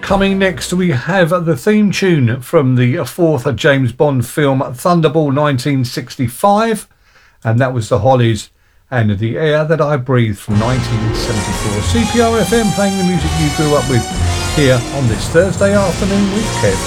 Coming next, we have the theme tune from the fourth James Bond film, Thunderball 1965, and that was the Hollies and The Air That I Breathe from 1974. CPR FM, playing the music you grew up with here on this Thursday afternoon with Kev.